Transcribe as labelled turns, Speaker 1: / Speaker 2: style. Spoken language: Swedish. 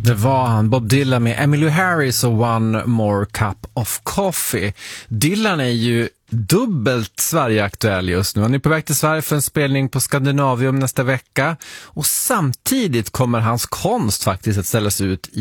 Speaker 1: Det var han, Bob Dylan med Emmylou Harris och One More Cup of Coffee. Dylan är ju dubbelt Sverige-aktuell just nu. Han är på väg till Sverige för en spelning på Skandinavium nästa vecka. Och samtidigt kommer hans konst faktiskt att ställas ut